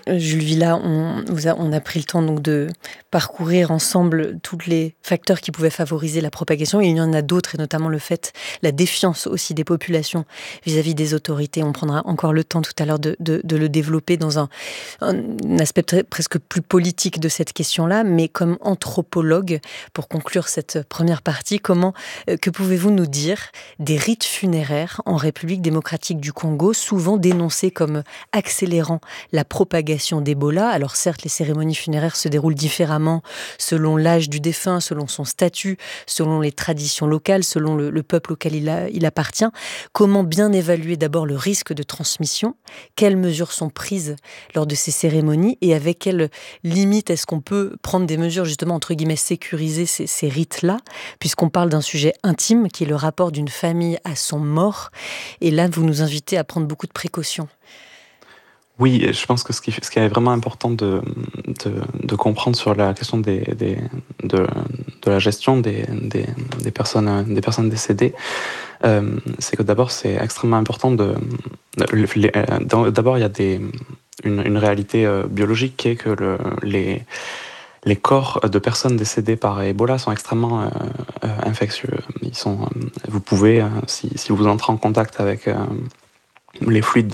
Jules Villa, on a pris le temps donc de parcourir ensemble tous les facteurs qui pouvaient favoriser la propagation. Et il y en a d'autres, et notamment la défiance aussi des populations vis-à-vis des autorités. On prendra encore le temps tout à l'heure de le développer dans un aspect presque plus politique de cette question-là. Mais comme anthropologue, pour conclure cette première partie, que pouvez-vous nous dire des rites funéraires en République démocratique du Congo, souvent dénoncés comme accélérant la propagation d'Ebola? Alors certes, les cérémonies funéraires se déroulent différemment selon l'âge du défunt, selon son statut, selon les traditions locales, selon le peuple auquel il appartient. Comment bien évaluer d'abord le risque de transmission? Quelles mesures sont prises lors de ces cérémonies? Et avec quelles limites est-ce qu'on peut prendre des mesures justement, entre guillemets, sécuriser ces rites-là? Puisqu'on parle d'un sujet intime qui est le rapport d'une famille à son mort. Et là, vous nous invitez à prendre beaucoup de précautions. Oui, je pense que ce qui est vraiment important de comprendre sur la question de la gestion des personnes décédées, c'est que d'abord c'est extrêmement important d'abord il y a une réalité biologique qui est que les corps de personnes décédées par Ebola sont extrêmement infectieux. Vous pouvez, si vous entrez en contact avec les fluides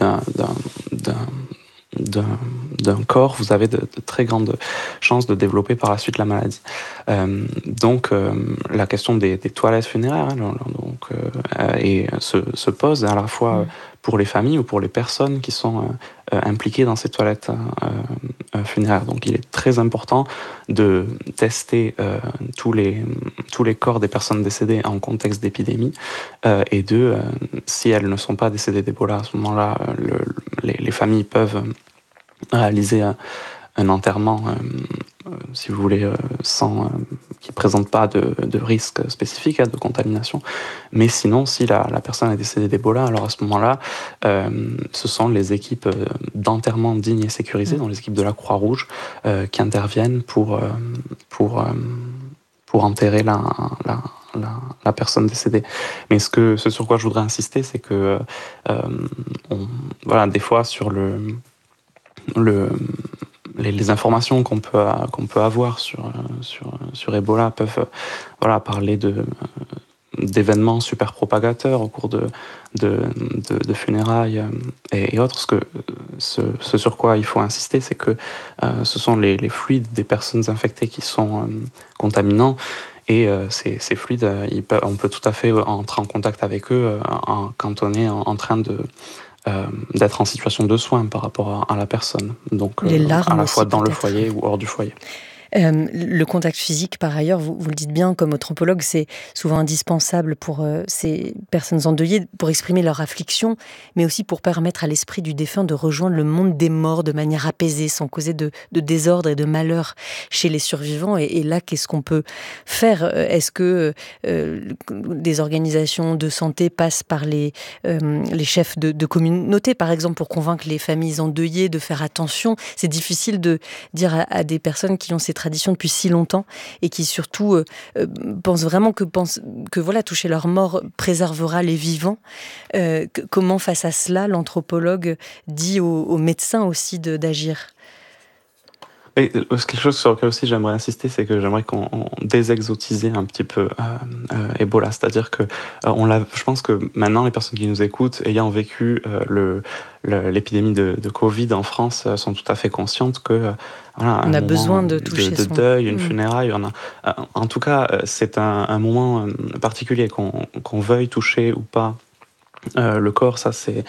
d'un corps, vous avez de très grandes chances de développer par la suite la maladie. Donc, la question des toilettes funéraires se pose à la fois pour les familles ou pour les personnes qui sont impliquées dans ces toilettes funéraires. Donc, il est très important de tester tous les corps des personnes décédées en contexte d'épidémie et si elles ne sont pas décédées d'Ebola, à ce moment-là, les familles peuvent réaliser un enterrement, si vous voulez, qui ne présente pas de risque spécifique de contamination. Mais sinon, si la personne est décédée d'Ebola, alors à ce moment-là, ce sont les équipes d'enterrement dignes et sécurisées, donc les équipes de la Croix-Rouge, qui interviennent pour enterrer la personne décédée. Mais ce sur quoi je voudrais insister, c'est que des fois sur les informations qu'on peut avoir sur Ebola peuvent parler d'événements super propagateurs au cours de funérailles et autres. Ce sur quoi il faut insister, c'est que ce sont les fluides des personnes infectées qui sont contaminants. Et ces fluides, on peut tout à fait entrer en contact avec eux quand on est en train d'être en situation de soins par rapport à la personne. Donc, les larmes à la fois aussi, dans le peut-être. foyer ou hors du foyer. Le contact physique, par ailleurs, vous le dites bien, comme anthropologue, c'est souvent indispensable pour ces personnes endeuillées, pour exprimer leur affliction, mais aussi pour permettre à l'esprit du défunt de rejoindre le monde des morts de manière apaisée, sans causer de désordre et de malheur chez les survivants. Et là, qu'est-ce qu'on peut faire? Est-ce que des organisations de santé passent par les chefs de communauté, par exemple, pour convaincre les familles endeuillées de faire attention? C'est difficile de dire à des personnes qui ont ces traditions depuis si longtemps et qui surtout pensent vraiment que toucher leur mort préservera les vivants. Comment face à cela l'anthropologue dit aux médecins aussi d'agir? Et quelque chose sur lequel aussi j'aimerais insister, c'est que j'aimerais qu'on désexotisait un petit peu Ebola. C'est-à-dire que je pense que maintenant, les personnes qui nous écoutent, ayant vécu l'épidémie de Covid en France, sont tout à fait conscientes que on a besoin de toucher de deuil, une funéraille, en tout cas, c'est un moment particulier, qu'on veuille toucher ou pas le corps, c'est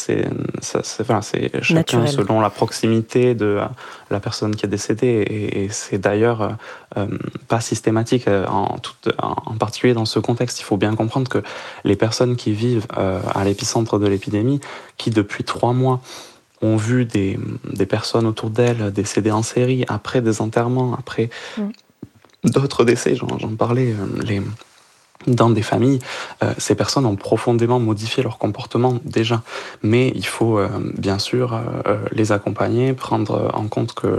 chacun naturel, selon la proximité de la personne qui est décédée, et c'est d'ailleurs pas systématique, en particulier dans ce contexte. Il faut bien comprendre que les personnes qui vivent à l'épicentre de l'épidémie, qui depuis 3 mois ont vu des personnes autour d'elles décéder en série, après des enterrements, après d'autres décès, j'en parlais, dans des familles, ces personnes ont profondément modifié leur comportement déjà. Mais il faut bien sûr les accompagner, prendre en compte que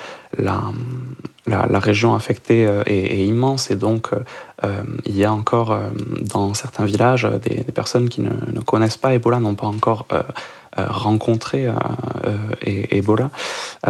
la région affectée est immense, et donc il y a encore dans certains villages des personnes qui ne connaissent pas Ebola, n'ont pas encore rencontré Ebola.